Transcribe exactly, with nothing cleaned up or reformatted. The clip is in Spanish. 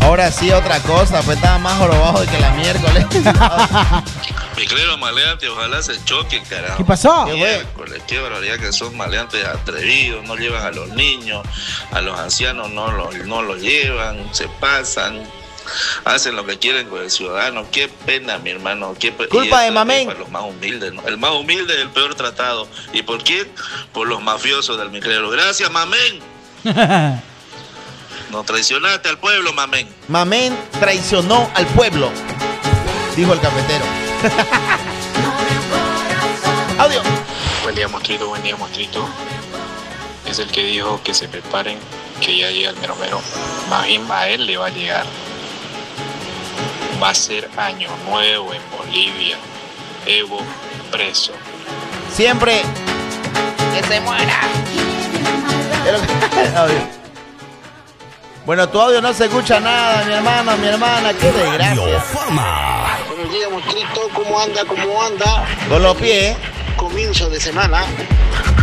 Ahora sí, otra cosa, pues estaba más jorobado que la miércoles. Miclero maleante, ojalá se choquen, carajo. ¿Qué pasó? Qué miércoles, qué barbaridad que son maleantes atrevidos, no llevan a los niños, a los ancianos no los no lo llevan, se pasan, hacen lo que quieren con el ciudadano. Qué pena, mi hermano. Qué pe- Culpa y de Mamén. Para los más humildes, ¿no? El más humilde es el peor tratado. ¿Y por quién? Por los mafiosos del Miclero. Gracias, Mamén. No traicionaste al pueblo, Mamén. Mamén traicionó al pueblo, dijo el cafetero. Audio. Buen día, monstruito, buen día, monstruito. Es el que dijo que se preparen, que ya llega el mero mero. Más bien a él le va a llegar. Va a ser año nuevo en Bolivia. Evo preso. Siempre que se muera. Audio. Bueno, tu audio no se escucha nada, mi hermano, mi hermana, qué desgracia. Buenos días, monstruito, ¿cómo anda? ¿Cómo anda? Con los pies. Comienzo de semana.